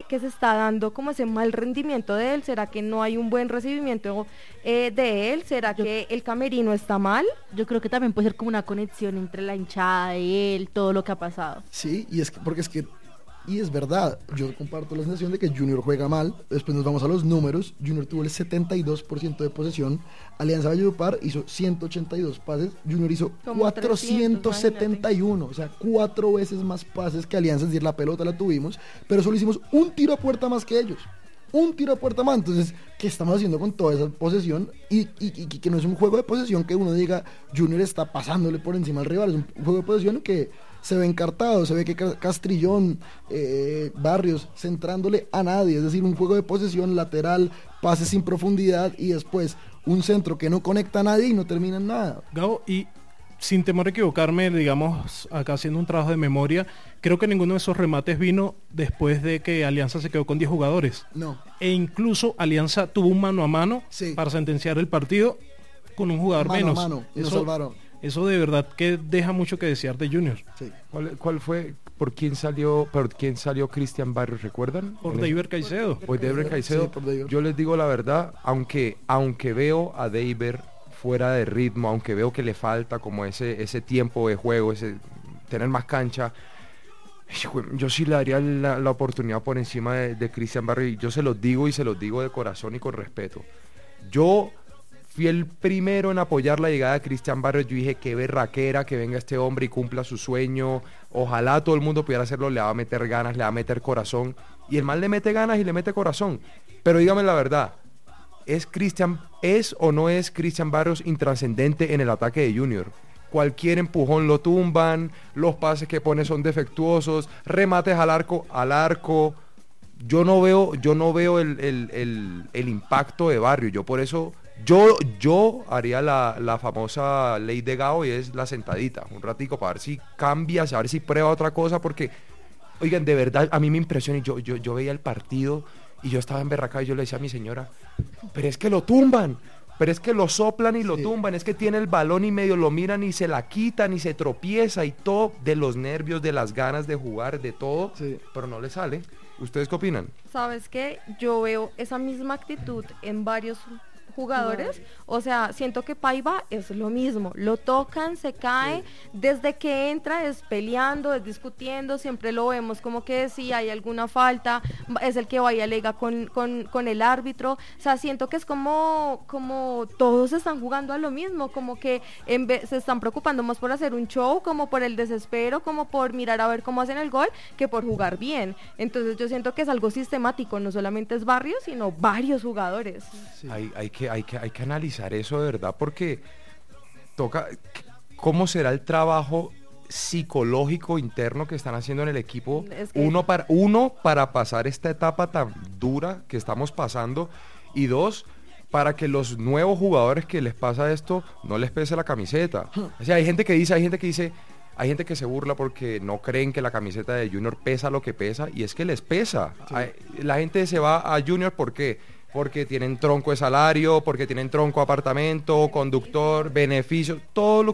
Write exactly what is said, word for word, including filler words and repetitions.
que se está dando como ese mal rendimiento de él? ¿Será que no hay un buen recibimiento eh, de él? ¿Será yo, que el camerino está mal? Yo creo que también puede ser como una conexión entre la hinchada y él, todo lo que ha pasado. Sí, y es que, porque es que y es verdad, yo comparto la sensación de que Junior juega mal. Después nos vamos a los números. Junior tuvo el setenta y dos por ciento de posesión, Alianza Valledupar hizo ciento ochenta y dos pases, Junior hizo como cuatrocientos setenta y uno, o sea, cuatro veces más pases que Alianza. Es decir, la pelota la tuvimos, pero solo hicimos un tiro a puerta más que ellos. Un tiro a puerta más. Entonces, ¿qué estamos haciendo con toda esa posesión? Y, y, y que no es un juego de posesión que uno diga Junior está pasándole por encima al rival. Es un juego de posesión que se ve encartado, se ve que Castrillón, eh, Barrios, centrándole a nadie. Es decir, un juego de posesión lateral, pases sin profundidad y después un centro que no conecta a nadie y no termina en nada. Gabo, y sin temor a equivocarme, digamos, acá haciendo un trabajo de memoria, creo que ninguno de esos remates vino después de que Alianza se quedó con diez jugadores. No. E incluso Alianza tuvo un mano a mano sí. para sentenciar el partido con un jugador mano menos. A mano, y eso, nos salvaron. Eso de verdad que deja mucho que desear de Junior. Sí. ¿Cuál, ¿Cuál fue, por quién salió, por quién salió Cristian Barrios, recuerdan? Por Deiber Caicedo. Por Deiber Caicedo. Sí, por Deiber. Yo les digo la verdad, aunque, aunque veo a Deiber fuera de ritmo, aunque veo que le falta como ese, ese tiempo de juego, ese tener más cancha, yo sí le daría la, la oportunidad por encima de, de Cristian Barrios, y yo se los digo y se los digo de corazón y con respeto. Yo fui el primero en apoyar la llegada de Cristian Barrios. Yo dije, qué berraquera que venga este hombre y cumpla su sueño, ojalá todo el mundo pudiera hacerlo, le va a meter ganas, le va a meter corazón, y el man le mete ganas y le mete corazón. Pero dígame la verdad, ¿es Cristian, es o no es Cristian Barrios intrascendente en el ataque de Junior? Cualquier empujón lo tumban, los pases que pone son defectuosos, remates al arco, al arco. Yo no veo, yo no veo el, el, el, el impacto de Barrios. Yo por eso, yo, yo haría la, la famosa ley de Gao, y es la sentadita, un ratico para ver si cambia, a ver si prueba otra cosa, porque, oigan, de verdad, a mí me impresiona, y yo, yo, yo veía el partido, y yo estaba emberracado, y yo le decía a mi señora, pero es que lo tumban, pero es que lo soplan y lo sí. tumban, es que tiene el balón y medio lo miran y se la quitan y se tropieza y todo, de los nervios, de las ganas de jugar, de todo, sí. pero no le sale. ¿Ustedes qué opinan? ¿Sabes qué? Yo veo esa misma actitud en varios jugadores, o sea, siento que Paiva es lo mismo, lo tocan, se cae, sí. desde que entra es peleando, es discutiendo, siempre lo vemos como que si hay alguna falta, es el que va y alega con, con, con el árbitro, o sea, siento que es como, como todos están jugando a lo mismo, como que en vez, se están preocupando más por hacer un show, como por el desespero, como por mirar a ver cómo hacen el gol, que por jugar bien. Entonces yo siento que es algo sistemático, no solamente es Barrios, sino varios jugadores. Sí. Hay, hay que Hay que, hay que analizar eso de verdad, porque toca, ¿cómo será el trabajo psicológico interno que están haciendo en el equipo? Es que... uno, para, uno, para pasar esta etapa tan dura que estamos pasando, y dos, para que los nuevos jugadores que les pasa esto no les pese la camiseta. O sea, hay gente que dice, hay gente que dice, hay gente que se burla porque no creen que la camiseta de Junior pesa lo que pesa, y es que les pesa. Sí. La gente se va a Junior, ¿por qué? Porque tienen tronco de salario, porque tienen tronco de apartamento, conductor, beneficios, todo lo